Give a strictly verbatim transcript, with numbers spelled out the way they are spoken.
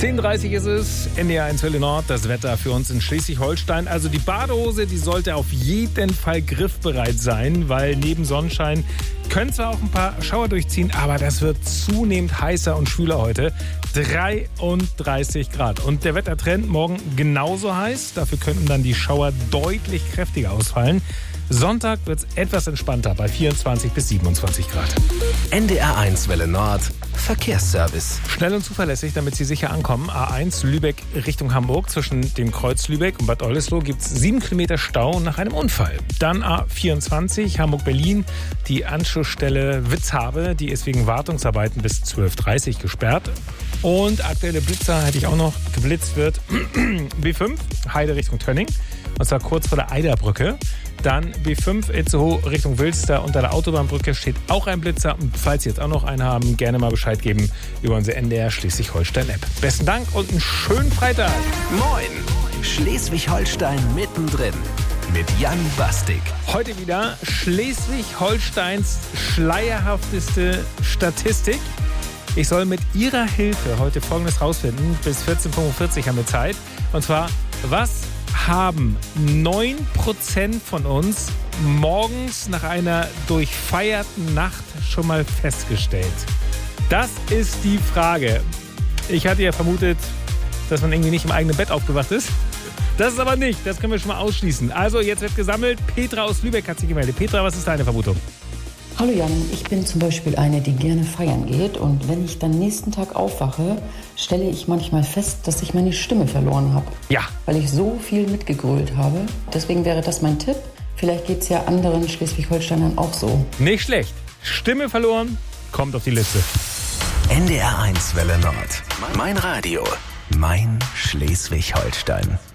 zehn Uhr dreißig ist es, N D R eins Welle Nord, das Wetter für uns in Schleswig-Holstein. Also die Badehose, die sollte auf jeden Fall griffbereit sein, weil neben Sonnenschein können zwar auch ein paar Schauer durchziehen, aber das wird zunehmend heißer und schwüler heute. dreiunddreißig Grad. Und der Wettertrend morgen genauso heiß. Dafür könnten dann die Schauer deutlich kräftiger ausfallen. Sonntag wird es etwas entspannter bei vierundzwanzig bis siebenundzwanzig Grad. N D R eins Welle Nord, Verkehrsservice. Schnell und zuverlässig, damit Sie sicher ankommen. A eins Lübeck Richtung Hamburg. Zwischen dem Kreuz Lübeck und Bad Oldesloe gibt es sieben Kilometer Stau nach einem Unfall. Dann A vierundzwanzig Hamburg-Berlin. Die Anschlussstelle Witzhabe, die ist wegen Wartungsarbeiten bis zwölf Uhr dreißig gesperrt. Und aktuelle Blitzer hätte ich auch noch. Geblitzt wird B fünf Heide Richtung Tönning. Und zwar kurz vor der Eiderbrücke. Dann B fünf Itzehoe Richtung Wilster. Unter der Autobahnbrücke steht auch ein Blitzer. Und falls Sie jetzt auch noch einen haben, gerne mal Bescheid geben über unsere N D R Schleswig-Holstein-App. Besten Dank und einen schönen Freitag. Moin, Schleswig-Holstein mittendrin mit Jan Bastik. Heute wieder Schleswig-Holsteins schleierhafteste Statistik. Ich soll mit Ihrer Hilfe heute Folgendes rausfinden. Bis vierzehn Uhr fünfundvierzig haben wir Zeit. Und zwar, was haben neun Prozent von uns morgens nach einer durchfeierten Nacht schon mal festgestellt? Das ist die Frage. Ich hatte ja vermutet, dass man irgendwie nicht im eigenen Bett aufgewacht ist. Das ist aber nicht. Das können wir schon mal ausschließen. Also, jetzt wird gesammelt. Petra aus Lübeck hat sich gemeldet. Petra, was ist deine Vermutung? Hallo Jan, ich bin zum Beispiel eine, die gerne feiern geht, und wenn ich dann nächsten Tag aufwache, stelle ich manchmal fest, dass ich meine Stimme verloren habe. Ja. Weil ich so viel mitgegrölt habe. Deswegen wäre das mein Tipp. Vielleicht geht es ja anderen Schleswig-Holsteinern auch so. Nicht schlecht. Stimme verloren, kommt auf die Liste. N D R eins Welle Nord. Mein Radio. Mein Schleswig-Holstein.